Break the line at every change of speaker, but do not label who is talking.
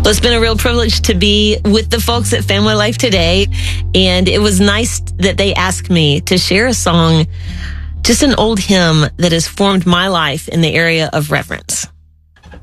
Well, it's been a real privilege to be with the folks at Family Life today. And it was nice that they asked me to share a song, just an old hymn that has formed my life in the area of reverence.